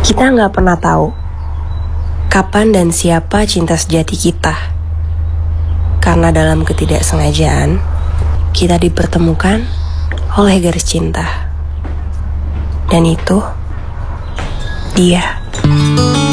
Kita nggak pernah tahu kapan dan siapa cinta sejati kita. Karena dalam ketidaksengajaan, kita dipertemukan oleh garis cinta. Dan itu dia.